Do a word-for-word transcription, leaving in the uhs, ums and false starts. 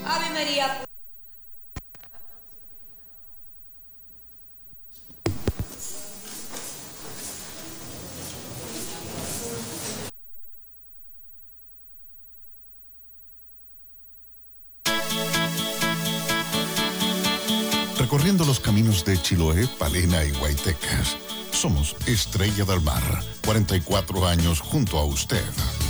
Ave María. Recorriendo los caminos de Chiloé, Palena y Guaytecas. Somos Estrella del Mar. cuarenta y cuatro años junto a usted.